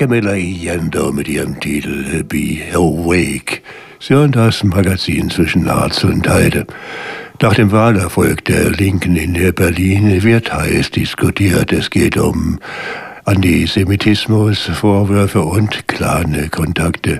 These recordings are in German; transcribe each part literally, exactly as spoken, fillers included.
Camilla Allende mit ihrem Titel Be Awake. Sie hören das Magazin zwischen Harz und Heide. Nach dem Wahlerfolg der Linken in Berlin wird heiß diskutiert. Es geht um Antisemitismus, Vorwürfe und Clan-Kontakte.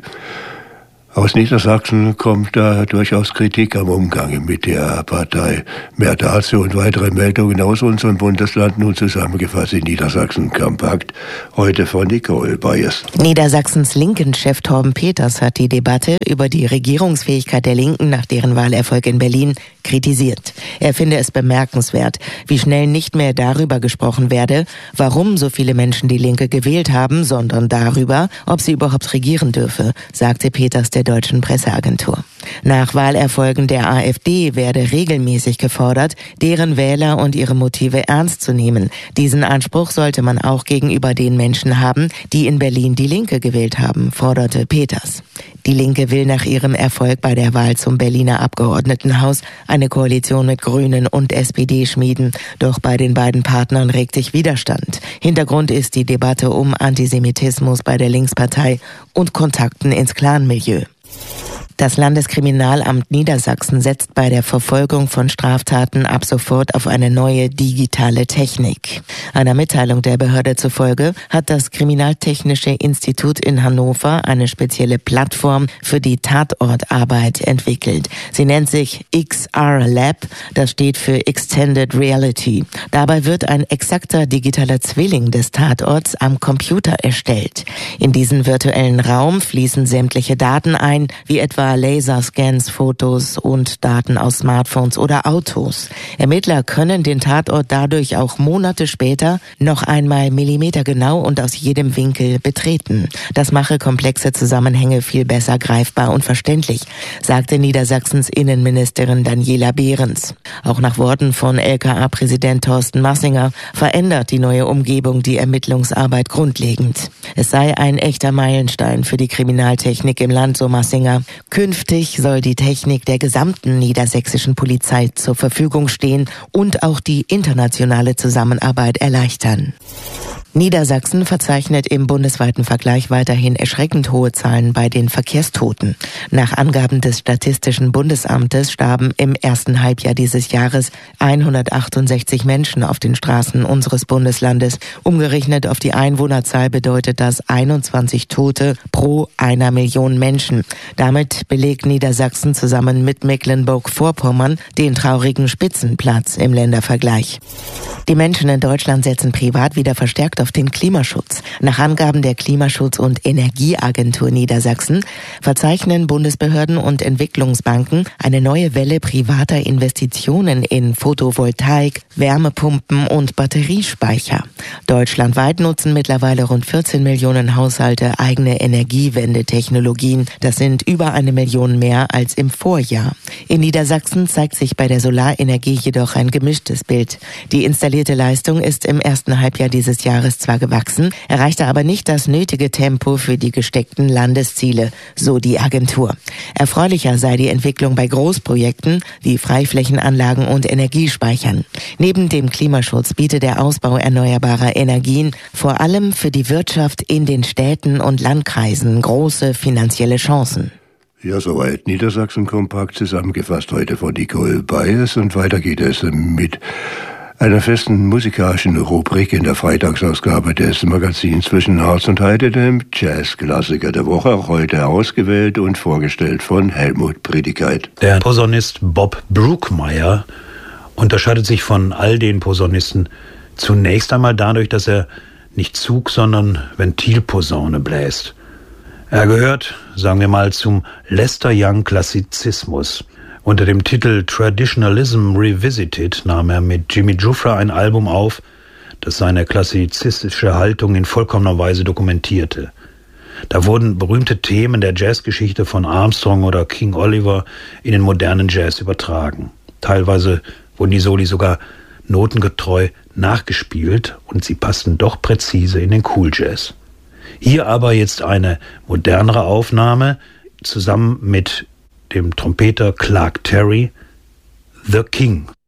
Aus Niedersachsen kommt da durchaus Kritik am Umgang mit der Partei. Mehr dazu und weitere Meldungen aus unserem Bundesland nun zusammengefasst in Niedersachsen kompakt. Heute von Nicole Bayers. Niedersachsens Linken-Chef Torben Peters hat die Debatte über die Regierungsfähigkeit der Linken nach deren Wahlerfolg in Berlin kritisiert. Er finde es bemerkenswert, wie schnell nicht mehr darüber gesprochen werde, warum so viele Menschen die Linke gewählt haben, sondern darüber, ob sie überhaupt regieren dürfe, sagte Peters der deutschen Presseagentur. Nach Wahlerfolgen der AfD werde regelmäßig gefordert, deren Wähler und ihre Motive ernst zu nehmen. Diesen Anspruch sollte man auch gegenüber den Menschen haben, die in Berlin die Linke gewählt haben, forderte Peters. Die Linke will nach ihrem Erfolg bei der Wahl zum Berliner Abgeordnetenhaus eine Koalition mit Grünen und S P D schmieden. Doch bei den beiden Partnern regt sich Widerstand. Hintergrund ist die Debatte um Antisemitismus bei der Linkspartei und Kontakten ins Clanmilieu. Das Landeskriminalamt Niedersachsen setzt bei der Verfolgung von Straftaten ab sofort auf eine neue digitale Technik. Einer Mitteilung der Behörde zufolge hat das Kriminaltechnische Institut in Hannover eine spezielle Plattform für die Tatortarbeit entwickelt. Sie nennt sich X R Lab, das steht für Extended Reality. Dabei wird ein exakter digitaler Zwilling des Tatorts am Computer erstellt. In diesen virtuellen Raum fließen sämtliche Daten ein, wie etwa Laserscans, Fotos und Daten aus Smartphones oder Autos. Ermittler können den Tatort dadurch auch Monate später noch einmal millimetergenau und aus jedem Winkel betreten. Das mache komplexe Zusammenhänge viel besser greifbar und verständlich, sagte Niedersachsens Innenministerin Daniela Behrens. Auch nach Worten von L K A-Präsident Thorsten Massinger verändert die neue Umgebung die Ermittlungsarbeit grundlegend. Es sei ein echter Meilenstein für die Kriminaltechnik im Land, so Massinger. Künftig soll die Technik der gesamten niedersächsischen Polizei zur Verfügung stehen und auch die internationale Zusammenarbeit erleichtern. Niedersachsen verzeichnet im bundesweiten Vergleich weiterhin erschreckend hohe Zahlen bei den Verkehrstoten. Nach Angaben des Statistischen Bundesamtes starben im ersten Halbjahr dieses Jahres hundertachtundsechzig Menschen auf den Straßen unseres Bundeslandes. Umgerechnet auf die Einwohnerzahl bedeutet das einundzwanzig Tote pro einer Million Menschen. Damit belegt Niedersachsen zusammen mit Mecklenburg-Vorpommern den traurigen Spitzenplatz im Ländervergleich. Die Menschen in Deutschland setzen privat wieder verstärkt auf den Klimaschutz. Nach Angaben der Klimaschutz- und Energieagentur Niedersachsen verzeichnen Bundesbehörden und Entwicklungsbanken eine neue Welle privater Investitionen in Photovoltaik, Wärmepumpen und Batteriespeicher. Deutschlandweit nutzen mittlerweile rund vierzehn Millionen Haushalte eigene Energiewendetechnologien. Das sind über eine Million mehr als im Vorjahr. In Niedersachsen zeigt sich bei der Solarenergie jedoch ein gemischtes Bild. Die installierte Leistung ist im ersten Halbjahr dieses Jahres zwar gewachsen, erreichte aber nicht das nötige Tempo für die gesteckten Landesziele, so die Agentur. Erfreulicher sei die Entwicklung bei Großprojekten wie Freiflächenanlagen und Energiespeichern. Neben dem Klimaschutz bietet der Ausbau erneuerbarer Energien vor allem für die Wirtschaft in den Städten und Landkreisen große finanzielle Chancen. Ja, soweit Niedersachsen kompakt zusammengefasst heute von Nicole Bayers, und weiter geht es mit einer festen musikalischen Rubrik in der Freitagsausgabe des Magazins zwischen Harz und Heide, dem Jazzklassiker der Woche, auch heute ausgewählt und vorgestellt von Helmut Priedigkeit. Der Posaunist Bob Brookmeyer unterscheidet sich von all den Posaunisten zunächst einmal dadurch, dass er nicht Zug, sondern Ventilposaune bläst. Er gehört, sagen wir mal, zum Lester Young Klassizismus. Unter dem Titel Traditionalism Revisited nahm er mit Jimmy Giuffra ein Album auf, das seine klassizistische Haltung in vollkommener Weise dokumentierte. Da wurden berühmte Themen der Jazzgeschichte von Armstrong oder King Oliver in den modernen Jazz übertragen. Teilweise wurden die Soli sogar notengetreu nachgespielt und sie passten doch präzise in den Cool Jazz. Hier aber jetzt eine modernere Aufnahme zusammen mit dem Trompeter Clark Terry, The King.